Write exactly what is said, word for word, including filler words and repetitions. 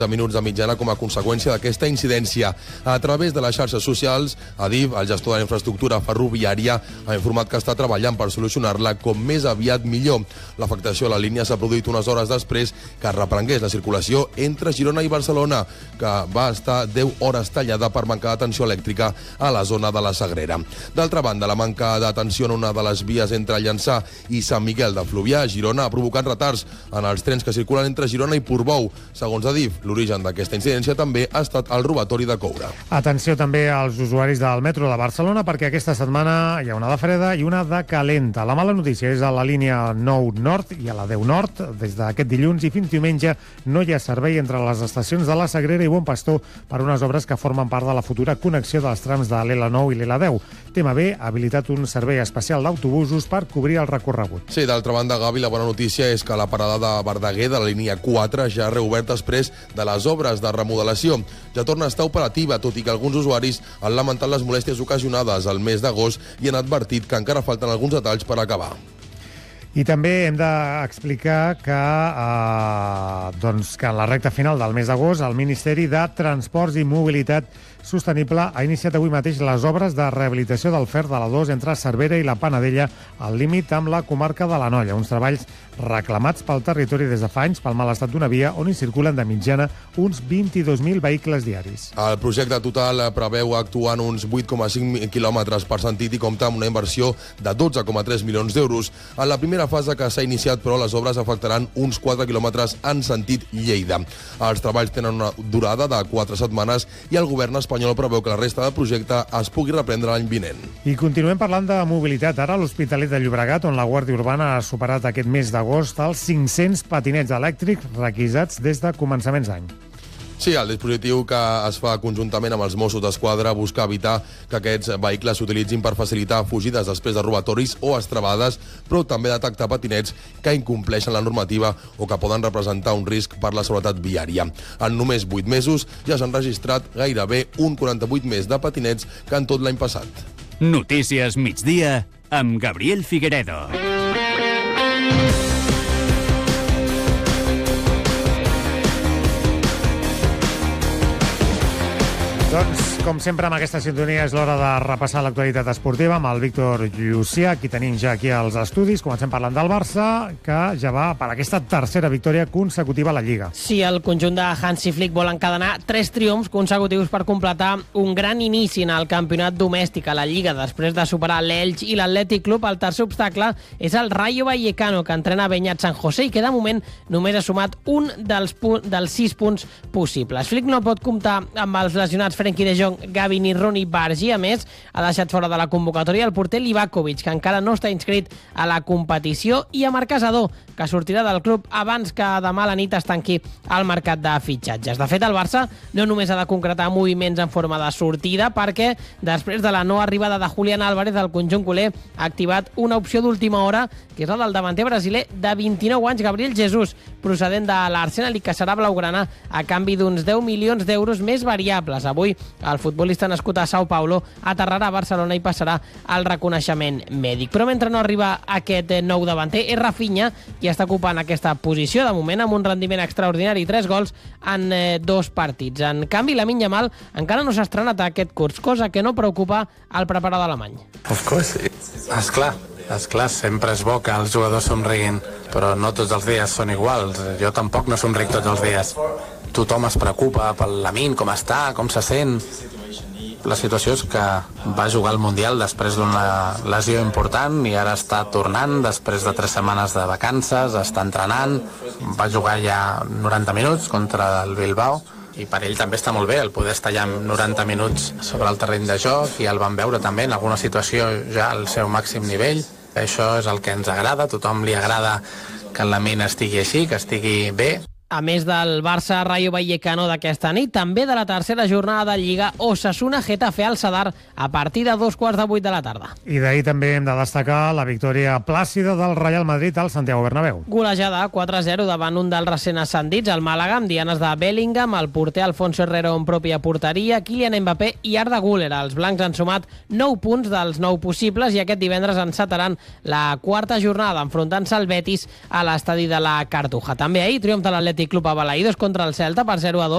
de minuts de mitjana com a conseqüència d'aquesta incidència. A través de les xarxes socials, Adif, el gestor de la infraestructura ferroviària, ha informat que està treballant per solucionar-la com més aviat millor. L'afectació a la línia s'ha produït unes hores després que es reprengués la circulació entre Girona i Barcelona, que va estar deu hores tallada per manca d'atenció elèctrica a la zona de la Sagrera. D'altra banda, la manca d'atenció en una de les vies entre Llançà i Sant Miquel de Fluvià a Girona ha provocat retards en els trens que circulen entre Girona i Portbou. Segons Adif, l'origen d'aquesta incidència també ha estat el robatori de coure. Atenció també als usuaris del metro de Barcelona, perquè aquesta setmana hi ha una de freda i una de calenta. La mala notícia és a la línia nou Nord i a la deu Nord. Des d'aquest dilluns i fins diumenge no hi ha servei entre les estacions de la Sagrera i Bon Pastor per unes obres que formen part de la futura connexió dels trams de l'L nou i l'L deu. T M B ha habilitat un servei especial d'autobusos per cobrir el recorregut. Sí, d'altra banda, Gavi, la bona notícia és que la parada de Verdaguer de la línia quatre ja ha reobert després de les obres de remodelació. Ja torna a estar operativa, tot i que alguns usuaris han lamentat les molèsties ocasionades al mes d'agost i han advertit que encara falten alguns detalls per acabar. I també hem d'explicar que, eh, doncs, que en la recta final del mes d'agost el Ministeri de Transports i Mobilitat Sostenible ha iniciat avui mateix les obres de rehabilitació del Fer de la dos entre Cervera i la Panadella al límit amb la comarca de l'Anoia. Uns treballs reclamats pel territori des de fa anys pel mal estat d'una via on hi circulen de mitjana uns vint-i-dos mil vehicles diaris. El projecte total preveu actuar en uns vuit coma cinc quilòmetres per sentit i compta amb una inversió de dotze coma tres milions d'euros. En la primera fase que s'ha iniciat, però, les obres afectaran uns quatre quilòmetres en sentit Lleida. Els treballs tenen una durada de quatre setmanes i el govern espanyol preveu que la resta del projecte es pugui reprendre l'any vinent. I continuem parlant de mobilitat. Ara a l'Hospitalet de Llobregat, on la Guàrdia Urbana ha superat aquest mes d'agost els cinc-cents patinets elèctrics requisats des de començaments d'any. Sí, el dispositiu que es fa conjuntament amb els Mossos d'Esquadra busca evitar que aquests vehicles s'utilitzin per facilitar fugides després de robatoris o extravades, però també detectar patinets que incompleixen la normativa o que poden representar un risc per la seguretat viària. En només vuit mesos ja s'han registrat gairebé un quaranta-vuit més de patinets que en tot l'any passat. Notícies migdia amb Gabriel Figueredo. Doncs, com sempre, amb aquesta sintonia és l'hora de repassar l'actualitat esportiva amb el Víctor Llucià, qui tenim ja aquí als estudis. Comencem parlant del Barça, que ja va per aquesta tercera victòria consecutiva a la Lliga. Sí, el conjunt de Hansi Flick vol encadenar tres triomfs consecutius per completar un gran inici en el campionat domèstic a la Lliga. Després de superar l'Elx i l'Atlètic Club, el tercer obstacle és el Rayo Vallecano, que entrena Beñat San José i que de moment només ha sumat un dels, dels sis punts possibles. Flick no pot comptar amb els lesionats Frenkie de Jong, Gavi ni Ronny Bargi. A més, ha deixat fora de la convocatòria el porter Livakovic, que encara no està inscrit a la competició, i a Marc Casador, que sortirà del club abans que demà a la nit es tanqui el mercat de fitxatges. De fet, el Barça no només ha de concretar moviments en forma de sortida, perquè després de la no arribada de Julián Álvarez, el conjunt culer ha activat una opció d'última hora, que és la del davanter brasiler de vint-i-nou anys, Gabriel Jesús, procedent de l'Arsenal i que serà blaugrana a canvi d'uns deu milions d'euros més variables. Avui el futbolista nascut a Sao Paulo aterrarà a Barcelona i passarà al reconeixement mèdic. Però mentre no arriba aquest nou davanter, és Rafinha qui està ocupant aquesta posició, de moment amb un rendiment extraordinari, tres gols en eh, dos partits. En canvi, Lamine Yamal encara no s'ha estrenat aquest curs, cosa que no preocupa al preparador alemany. Of course, esclar, esclar, sempre és bo que els jugadors somriguin, però no tots els dies són iguals. Jo tampoc no somric tots els dies. Tothom es preocupa pel Lamine, com està, com se sent. La situació és que va jugar al Mundial després d'una lesió important i ara està tornant després de tres setmanes de vacances, està entrenant, va jugar ja noranta minuts contra el Bilbao i per ell també està molt bé el poder estar ja noranta minuts sobre el terreny de joc i el van veure també en alguna situació ja al seu màxim nivell. Això és el que ens agrada, a tothom li agrada que el Lamine estigui així, que estigui bé. A més del Barça Rayo Vallecano d'aquesta nit, també de la tercera jornada de Lliga Osasuna Getafe al Sadar a partir de dos quarts de vuit de la tarda. I d'ahir també hem de destacar la victòria plàcida del Real Madrid al Santiago Bernabéu. Golejada quatre a zero davant un dels recent ascendits, el Màlaga, amb dianes de Bellingham, el porter Alfonso Herrero en pròpia porteria, Kylian Mbappé i Arda Güler. Els blancs han sumat nou punts dels nou possibles i aquest divendres encetaran la quarta jornada enfrontant-se al Betis a l'estadi de la Cartuja. També ahir triomf de l'Atlètic Club a Balaïdos contra el Celta per zero a dos.